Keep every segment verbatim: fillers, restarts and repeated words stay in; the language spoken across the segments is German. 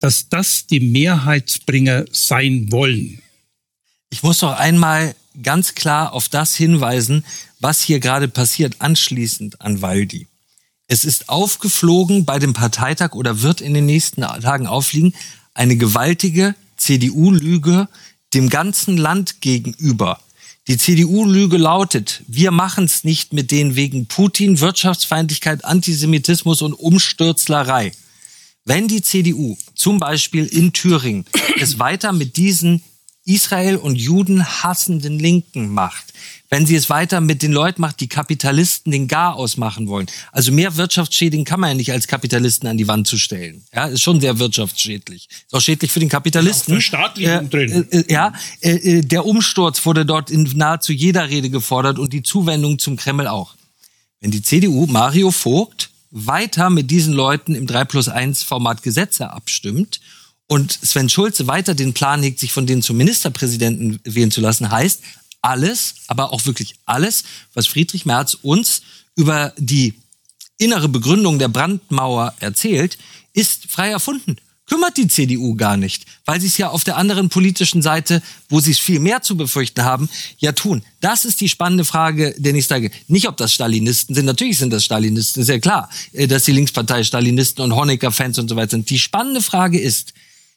dass das die Mehrheitsbringer sein wollen. Ich muss doch einmal ganz klar auf das hinweisen, was hier gerade passiert, anschließend an Waldi. Es ist aufgeflogen bei dem Parteitag oder wird in den nächsten Tagen auffliegen, eine gewaltige C D U-Lüge dem ganzen Land gegenüber. Die C D U-Lüge lautet, wir machen es nicht mit denen wegen Putin, Wirtschaftsfeindlichkeit, Antisemitismus und Umstürzlerei. Wenn die C D U zum Beispiel in Thüringen es weiter mit diesen Israel und Juden hassenden Linken macht, wenn sie es weiter mit den Leuten macht, die Kapitalisten den Garaus machen wollen. Also mehr wirtschaftsschädigen kann man ja nicht als Kapitalisten an die Wand zu stellen. Ja, ist schon sehr wirtschaftsschädlich. Ist auch schädlich für den Kapitalisten. Auch Verstaatlichung äh, drin. Äh, ja, äh, der Umsturz wurde dort in nahezu jeder Rede gefordert und die Zuwendung zum Kreml auch. Wenn die C D U, Mario Vogt, weiter mit diesen Leuten im drei plus eins Format Gesetze abstimmt und Sven Schulze weiter den Plan hegt, sich von denen zum Ministerpräsidenten wählen zu lassen, heißt, alles, aber auch wirklich alles, was Friedrich Merz uns über die innere Begründung der Brandmauer erzählt, ist frei erfunden. Kümmert die C D U gar nicht, weil sie es ja auf der anderen politischen Seite, wo sie es viel mehr zu befürchten haben, ja tun. Das ist die spannende Frage der nächsten Tage. Nicht, ob das Stalinisten sind. Natürlich sind das Stalinisten. Ist ja klar, dass die Linkspartei Stalinisten und Honecker-Fans und so weiter sind. Die spannende Frage ist,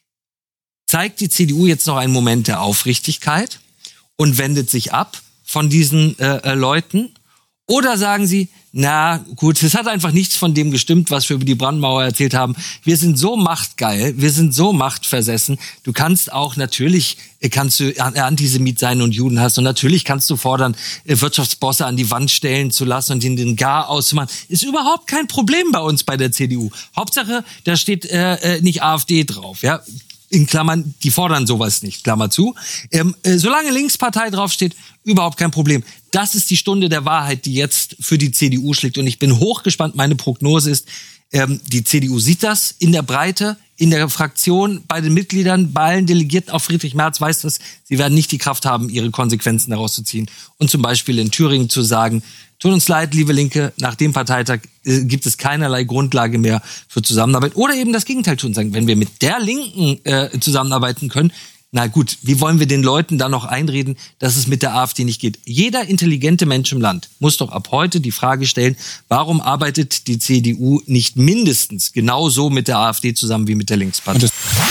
zeigt die C D U jetzt noch einen Moment der Aufrichtigkeit und wendet sich ab von diesen äh, Leuten? Oder sagen sie, na gut, es hat einfach nichts von dem gestimmt, was wir über die Brandmauer erzählt haben. Wir sind so machtgeil, wir sind so machtversessen. Du kannst auch, natürlich kannst du Antisemit sein und Judenhass und natürlich kannst du fordern, Wirtschaftsbosse an die Wand stellen zu lassen und ihnen den Garaus zu machen. Ist überhaupt kein Problem bei uns bei der C D U. Hauptsache, da steht äh, nicht AfD drauf, ja. In Klammern, die fordern sowas nicht, Klammer zu. Ähm, äh, solange Linkspartei draufsteht, überhaupt kein Problem. Das ist die Stunde der Wahrheit, die jetzt für die C D U schlägt. Und ich bin hochgespannt. Meine Prognose ist, ähm, die C D U sieht das in der Breite, in der Fraktion, bei den Mitgliedern, bei allen Delegierten. Auch Friedrich Merz weiß das. Sie werden nicht die Kraft haben, ihre Konsequenzen daraus zu ziehen. Und zum Beispiel in Thüringen zu sagen, tut uns leid, liebe Linke, nach dem Parteitag äh, gibt es keinerlei Grundlage mehr für Zusammenarbeit. Oder eben das Gegenteil tun, sagen, wenn wir mit der Linken äh, zusammenarbeiten können, na gut, wie wollen wir den Leuten dann noch einreden, dass es mit der AfD nicht geht? Jeder intelligente Mensch im Land muss doch ab heute die Frage stellen, warum arbeitet die C D U nicht mindestens genauso mit der AfD zusammen wie mit der Linkspartei?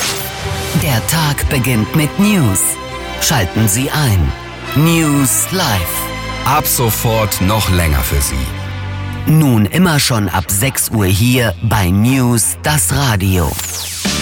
Der Tag beginnt mit News. Schalten Sie ein. News Live. Ab sofort noch länger für Sie. Nun immer schon ab sechs Uhr hier bei News das Radio.